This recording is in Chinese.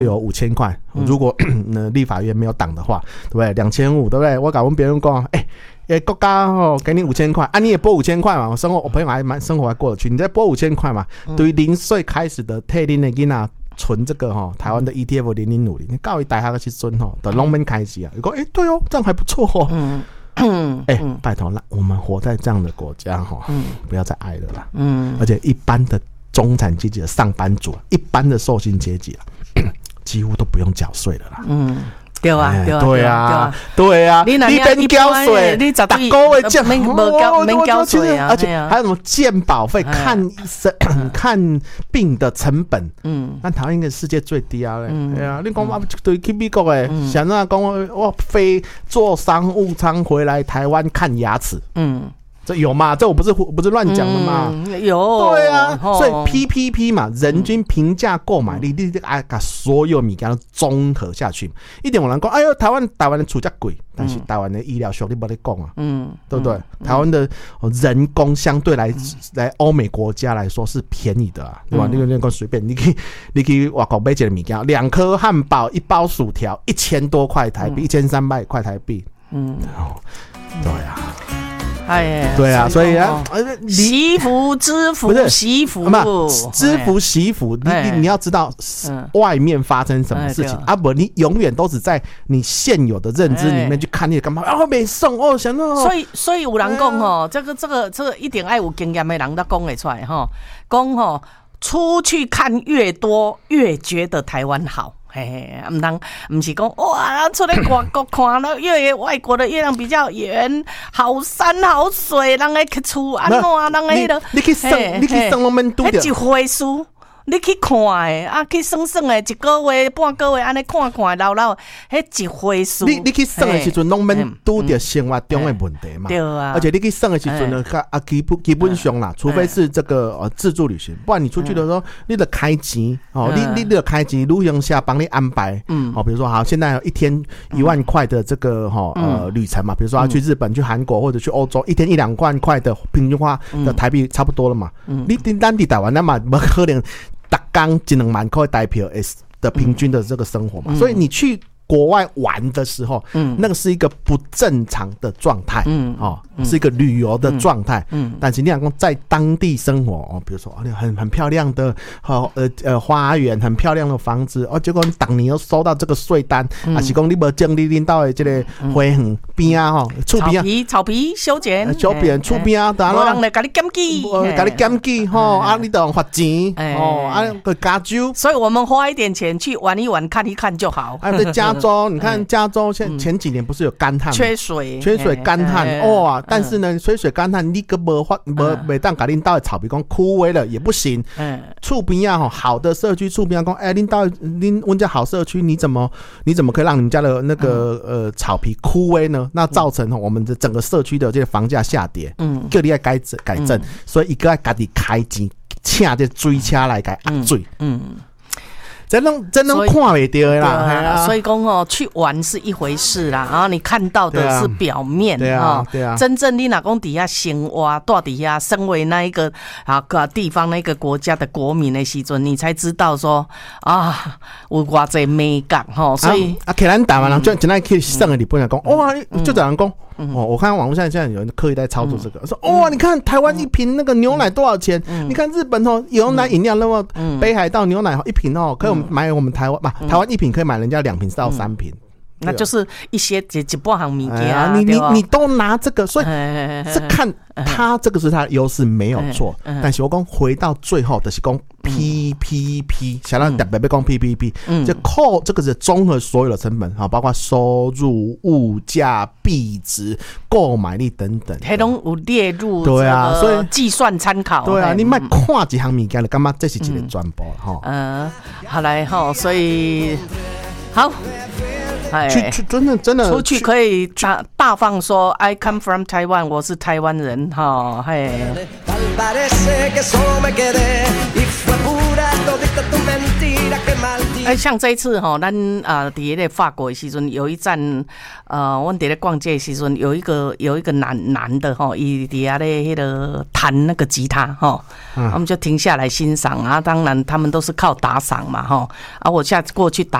有5000块，如果立法院没有挡的话，对不对？2500，对不对？我敢问别人讲，国家给你5000块啊，你也拨5000块嘛，我朋友生活还过得去，你再拨5000块嘛，对于0岁开始的退龄的囡仔存这个台湾的 ETF 0050，你告诉大学的时阵的拢免开支啊，你说对哦，这样还不错拜托啦，我们活在这样的国家不要再爱了啦，而且一般的中产阶级的上班族，一般的受薪阶级几乎都不用缴税了啦。 对啊， 你免缴税， 你打勾的这免缴税啊， 而且还有什么健保费、看医生、看病的成本，咱台湾应该是世界最低啊！对啊，你讲我对去美国诶，想那讲我飞坐商务舱回来台湾看牙齿，这有嘛？这我不是乱讲的嘛？ 有， 对啊，所以 PPP 嘛，人均平价购买力，你把所有物件都综合下去，一点有人讲，哎呦，台湾的厝价贵，但是台湾的医疗俗你没得讲啊，对不对？台湾的人工相对来欧美国家来说是便宜的啊，对吧？你讲随便，你去外国买一个物件，2颗汉堡，1包薯条，1000多块台币，1300块台币，对啊。对啊，所以惜福知福，惜福知福惜福，你要知道外面发生什么事情啊，不，你永远都只在你现有的认知里面去看你干嘛没送想到， 所以有人讲这个一定要有经验的人才讲得出来讲出去看越多越觉得台湾好。不是讲哇，出来外国看了外国的月亮比较圆，好山好水，人个去厝安怎，人个你去算我们拄着， 一回书。你去看去算的一个月半个月安尼看唠，迄一回事。 你去算的时阵，拢免拄着生活中的问题嘛。 对啊。 而且你去算的时阵呢，基本上啦，除非是这个自助旅行，不然你出去的时候，你得开钱你得开钱，旅行社帮你安排。比如说好，现在有一天1万块的这个旅程嘛，比如说要去日本、去韩国或者去欧洲，一天1-2万块的平均花的台币差不多了嘛。你咱伫台湾那嘛，不可能。每天1-2万块台币的平均的这个生活嘛，所以你去国外玩的时候，那个是一个不正常的状态，是一个旅游的状态，但是你讲在当地生活比如说很漂亮的花园，很漂亮的房子结果你当年又收到这个税单，还是讲你无整理领导的这个花园边啊厝边草皮修剪厝边啊， 无人来给你检举， 你都用罚钱加州， 所以我们花一点钱去玩一玩，看一看就好。 在加州，你看加州前几年不是有干旱吗？缺水干旱但是呢，缺水干旱你个没当给领导的草皮讲枯萎了也不行。厝边啊好的社区厝边讲领导我们家好社区，你怎么可以让你们家的那个草皮枯萎呢？那造成我们的整个社区的这个房价下跌。叫你要改正，所以一个要自己开钱请这水车来给压水。真能看不到的啦， 所以讲去玩是一回事啦，然后你看到的是表面， 对啊， 真正你哪讲底下生活，到底下身为那一个地方那个国家的国民的时阵，你才知道说有偌济美感所以可能台湾人就现在去算的日本人讲哇，就这样讲。我看网络上现在有人刻意在操作这个，说你看台湾一瓶那个牛奶多少钱？你看日本牛奶饮料那么北海道牛奶一瓶可以买我们台湾台湾一瓶可以买人家2瓶到3瓶。 那就是一些一半行物件你都拿这个，所以是看他这个是他的优势没有错，但是我讲回到最后就是讲 PPP， 想让特别讲 PPP， 就扣这个是综合所有的成本包括收入、物价、币值、购买力等等， 它都有列入对啊，所以计算参考。 对啊，你别看一项物件，你干嘛这是一个专播好来所以好。 去真的出去可以大方说 I come from Taiwan， 我是台湾人像这一次吼，咱伫迄个法国的时阵，有一站阮伫咧逛街的时阵，有一个男的吼，伊伫遐咧迄个弹那个吉他吼，我们就停下来欣赏啊。当然他们都是靠打赏嘛吼，我下次过去打